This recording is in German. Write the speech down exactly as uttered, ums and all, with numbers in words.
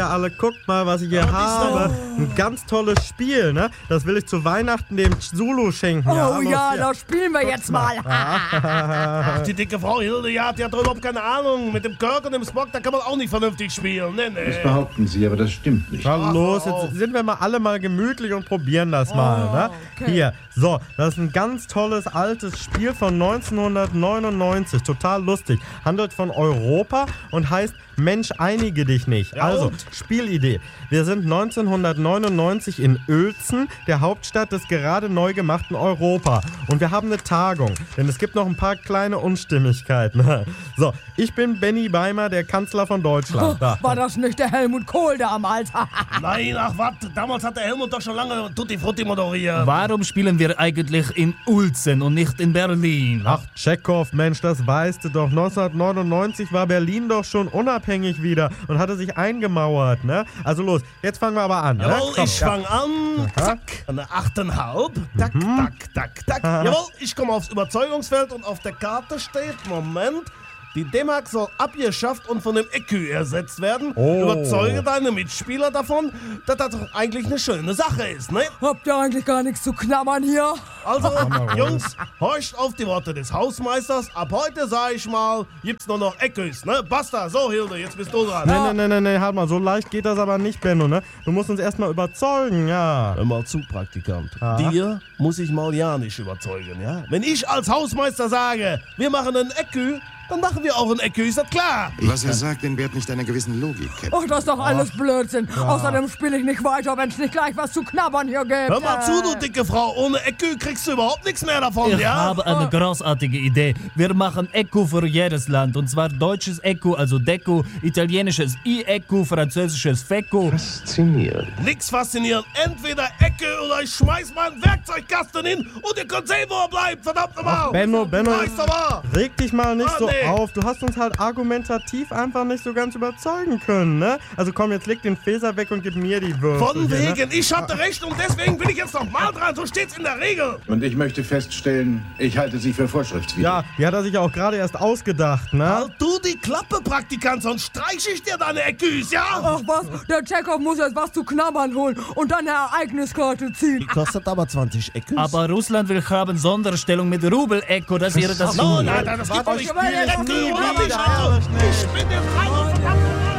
ja alle, guckt mal, was ich hier habe. Ein ganz tolles Spiel, ne? Das will ich zu Weihnachten dem Zulu schenken. Oh ja, ja, hier. das spielen wir jetzt mal. Ach, die dicke Frau Hilde, ja, die hat doch überhaupt keine Ahnung. Mit dem Kirk und dem Spock, da kann man auch nicht vernünftig spielen. Nee, nee. Das behaupten Sie, aber das stimmt nicht. Na los, Ach, jetzt sind wir mal alle mal gemütlich und probieren das mal, ne? okay. Hier, so, das ist ein ganz tolles altes Spiel von neunzehnhundertneunundneunzig, total lustig. Handelt von Europa und heißt Mensch, einige dich nicht. Ja, also, und? Spielidee. Wir sind neunzehnhundertneunundneunzig in Uelzen, der Hauptstadt des gerade neu gemachten Europa. Und wir haben eine Tagung, denn es gibt noch ein paar kleine Unstimmigkeiten. So, ich bin Benny Beimer, der Kanzler von Deutschland. Da. War das nicht der Helmut Kohl damals? Nein, ach was, damals hat der Helmut doch schon lange Tutti Frutti moderiert. Warum spielen wir eigentlich in Uelzen und nicht in Berlin? Ach, Tschechow, Mensch, das weißt du doch. neunzehnhundertneunundneunzig war Berlin doch schon unabhängig wieder und hatte sich eingemauert, ne? Also los, jetzt fangen wir aber an. Ne? Jawohl, Komm, ich ja. fang an. Zack, eine achteinhalb. Tack, tack, tack, tack. Jawohl, ich komme aufs Überzeugungsfeld und auf der Karte steht, Moment, die D-Mark soll abgeschafft und von dem Ecu ersetzt werden. Oh. Überzeuge deine Mitspieler davon, dass das doch eigentlich eine schöne Sache ist, ne? Habt ihr eigentlich gar nichts zu knabbern hier? Also, Jungs, horcht auf die Worte des Hausmeisters. Ab heute, sag ich mal, gibt's nur noch Ecus, ne? Basta, so Hilde, jetzt bist du dran. Nee, nee, nee, nee, halt mal, so leicht geht das aber nicht, Benno, ne? Du musst uns erstmal überzeugen, ja. Hör mal zu, Praktikant. Ja. Dir muss ich mal ja nicht überzeugen, ja? Wenn ich als Hausmeister sage, wir machen einen Ecü, dann machen wir auch einen Ecü, ist das klar? Was er sagt, entbehrt nicht einer gewissen Logik, Captain. Ach, das ist doch alles Blödsinn. Außerdem spiele ich nicht weiter, wenn es nicht gleich was zu knabbern hier gibt. Hör mal zu, du dicke Frau, ohne Ecü kriegst du überhaupt nichts mehr davon, Ich ja? habe eine großartige Idee. Wir machen Eco für jedes Land. Und zwar deutsches Eco, also Deco, italienisches I-Eco, französisches Feco. Faszinierend. Nix faszinierend. Entweder Ecke oder ich schmeiß mal einen Werkzeugkasten hin und ihr könnt sehen, wo er bleibt. Verdammt nochmal. Benno, Benno, Reicht's aber. reg dich mal nicht Ah, so nee. auf. Du hast uns halt argumentativ einfach nicht so ganz überzeugen können, ne? Also komm, jetzt leg den Fäser weg und gib mir die Würfel. Von hier, ne? wegen, ich hatte recht und deswegen bin ich jetzt noch mal dran. So steht's in der Regel. Und ich möchte feststellen, ich halte Sie für vorschriftswidrig. Ja, die hat er sich auch gerade erst ausgedacht, ne? Halt du die Klappe, Praktikant, sonst streich ich dir deine Ecüs, ja? Ach was, der Tschechow muss jetzt was zu knabbern holen und dann eine Ereigniskarte ziehen. Kostet aber zwanzig Ecüs. Aber Russland will haben Sonderstellung mit Rubel-Eco. Das wäre das... No, nein, nein, das geht doch Ich nicht. will jetzt Ecü nie oder wieder. nicht, also. Ich bin der Freie.